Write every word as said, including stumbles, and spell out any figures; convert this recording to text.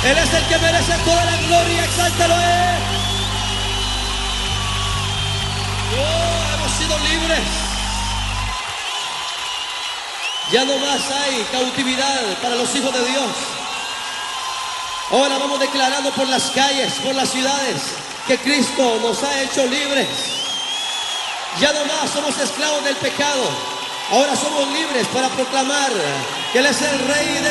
Él es el que merece toda la gloria, exáltalo a Él. Oh, hemos sido libres. Ya no más hay cautividad para los hijos de Dios. Ahora vamos declarando por las calles, por las ciudades, que Cristo nos ha hecho libres. Ya no más somos esclavos del pecado. Ahora somos libres para proclamar que Él es el Rey de